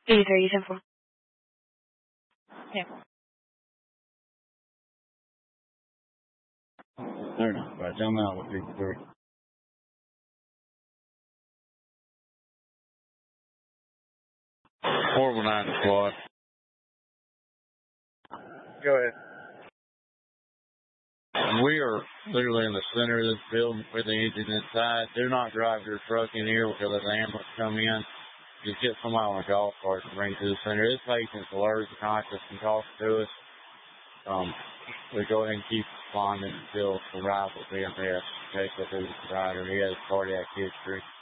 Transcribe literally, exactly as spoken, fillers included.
eighty-three, ten four. Yeah. They're not right. I'm out with fifty-three. four one nine squad. Go ahead. We are literally in the center of this building with the engine inside. Do not drive your truck in here until the ambulance come in. Just get somebody on a golf cart and bring to the center. This patient's allergic, conscious, and talks to us. Um, we go ahead and keep responding until the arrival of the E M S. Take it to the provider. He has cardiac history.